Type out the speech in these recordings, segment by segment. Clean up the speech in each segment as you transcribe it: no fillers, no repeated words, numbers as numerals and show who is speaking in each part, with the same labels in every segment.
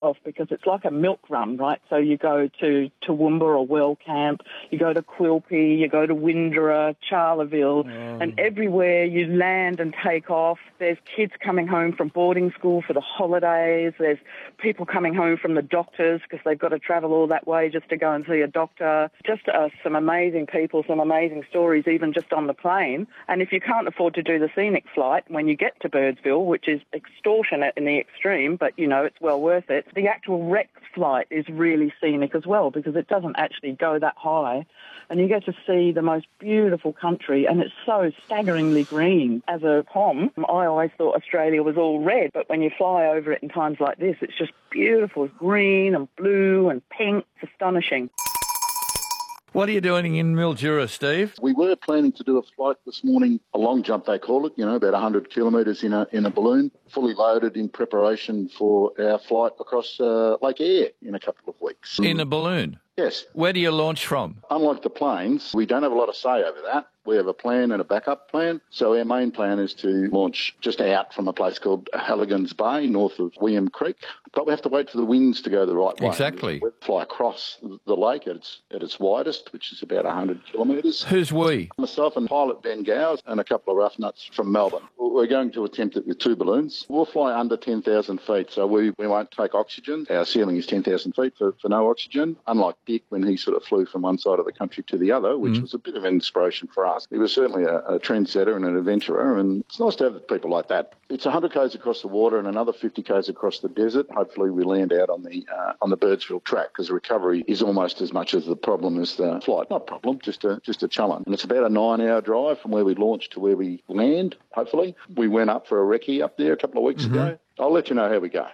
Speaker 1: off because it's like a milk run, right? So you go to Toowoomba or Well Camp, you go to Quilpie, you go to Windra, Charleville, and everywhere you land and take off, there's kids coming home from boarding school for the holidays, there's people coming home from the doctors because they've got to travel all that way just to go and see a doctor. Just some amazing people, some amazing stories, even just on the plane. And if you can't afford to do the scenic flight when you get to Birdsville, which is extortionate in the extreme, but, you know, it's well worth it, the actual Rex flight is really scenic as well because it doesn't actually go that high. And you get to see the most beautiful country, and it's so staggeringly green. As a Tom, I always thought Australia was all red, but when you fly over it in times like this, it's just beautiful. It's green and blue and pink. It's astonishing.
Speaker 2: What are you doing in Mildura, Steve?
Speaker 3: We were planning to do a flight this morning, a long jump they call it, about 100 kilometres in a balloon, fully loaded in preparation for our flight across Lake Eyre in a couple of weeks.
Speaker 2: In a balloon?
Speaker 3: Yes.
Speaker 2: Where do you launch from?
Speaker 3: Unlike the planes, we don't have a lot of say over that. We have a plan and a backup plan. So our main plan is to launch just out from a place called Halligan's Bay, north of William Creek. But we have to wait for the winds to go the right way.
Speaker 2: Exactly.
Speaker 3: We fly across the lake at its widest, which is about 100 kilometres.
Speaker 2: Who's we?
Speaker 3: Myself and pilot Ben Gowes and a couple of rough nuts from Melbourne. We're going to attempt it with 2 balloons. We'll fly under 10,000 feet, so we won't take oxygen. Our ceiling is 10,000 feet for no oxygen, unlike Dick when he sort of flew from one side of the country to the other, which was a bit of an inspiration for us. He was certainly a trendsetter and an adventurer, and it's nice to have people like that. It's 100 k's across the water and another 50 k's across the desert. Hopefully we land out on the Birdsville track because recovery is almost as much as the problem as the flight. Not a problem, just a challenge. And it's about a 9-hour drive from where we launch to where we land, hopefully. We went up for a recce up there a couple of weeks ago. I'll let you know how we go.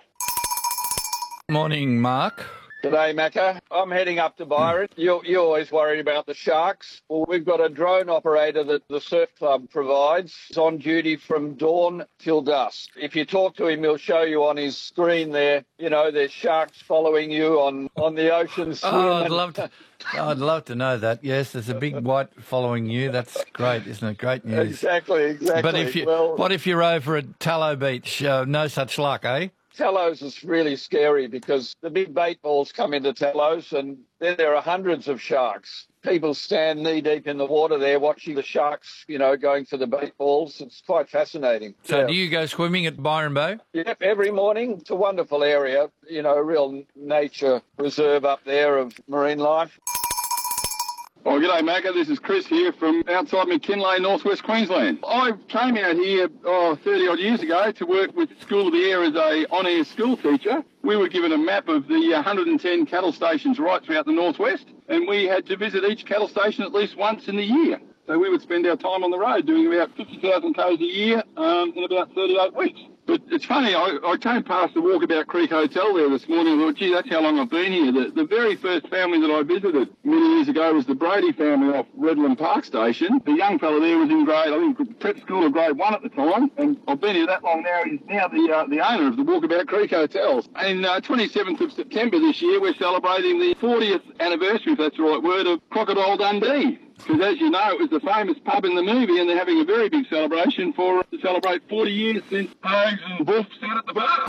Speaker 2: Morning, Mark.
Speaker 4: G'day, Macca. I'm heading up to Byron. You're always worried about the sharks. Well, we've got a drone operator that the surf club provides. He's on duty from dawn till dusk. If you talk to him, he'll show you on his screen there, there's sharks following you on the ocean swim.
Speaker 2: Oh, I'd love to know that. Yes, there's a big white following you. That's great, isn't it? Great news.
Speaker 4: Exactly.
Speaker 2: But what if you're over at Tallow Beach? No such luck, eh?
Speaker 4: Tallows is really scary because the big bait balls come into Tallows and then there are hundreds of sharks. People stand knee-deep in the water there watching the sharks, going for the bait balls. It's quite fascinating.
Speaker 2: So do you go swimming at Byron Bay?
Speaker 4: Yep, every morning. It's a wonderful area, a real nature reserve up there of marine life.
Speaker 5: Oh, g'day, Macca. This is Chris here from outside McKinlay, northwest Queensland. I came out here 30-odd years ago to work with School of the Air as a on-air school teacher. We were given a map of the 110 cattle stations right throughout the northwest, and we had to visit each cattle station at least once in the year. So we would spend our time on the road doing about 50,000 k's a year in about 38 weeks. But it's funny, I came past the Walkabout Creek Hotel there this morning and thought, gee, that's how long I've been here. The very first family that I visited many years ago was the Brady family off Redland Park Station. The young fella there was in prep school of grade 1 at the time, and I've been here that long now. He's now the owner of the Walkabout Creek Hotels. And 27th of September this year, we're celebrating the 40th anniversary, if that's the right word, of Crocodile Dundee. Because as you know, it was the famous pub in the movie, and they're having a very big celebration to celebrate 40 years since Hogs and Wolf sat at the bar.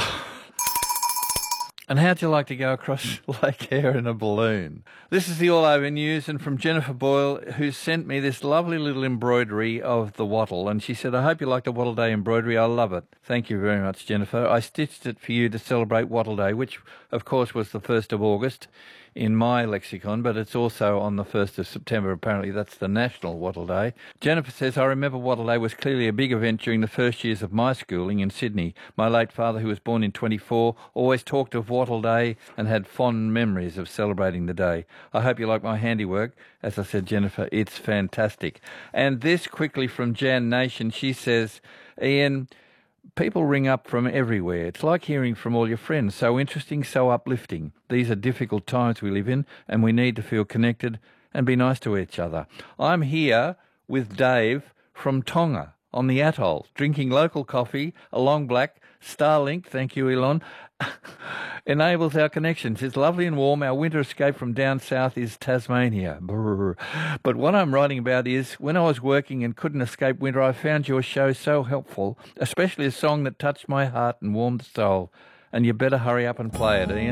Speaker 2: And how'd you like to go across Lake Eyre in a balloon? This is the All Over News, and from Jennifer Boyle, who sent me this lovely little embroidery of the wattle. And she said, I hope you like the Wattle Day embroidery. I love it. Thank you very much, Jennifer. I stitched it for you to celebrate Wattle Day, which, of course, was the 1st of August in my lexicon, but it's also on the 1st of September. Apparently that's the National Wattle Day. Jennifer says, I remember Wattle Day was clearly a big event during the first years of my schooling in Sydney. My late father, who was born in 24, always talked of Wattle Day and had fond memories of celebrating the day. I hope you like my handiwork. As I said, Jennifer, it's fantastic. And this quickly from Jan Nation, she says, Ian, people ring up from everywhere. It's like hearing from all your friends. So interesting, so uplifting. These are difficult times we live in, and we need to feel connected and be nice to each other. I'm here with Dave from Tonga on the atoll, drinking local coffee, a long black. Starlink, thank you, Elon, enables our connections. It's lovely and warm. Our winter escape from down south is Tasmania. Brr. But what I'm writing about is, when I was working and couldn't escape winter, I found your show so helpful, especially a song that touched my heart and warmed the soul. And you better hurry up and play it, Ian.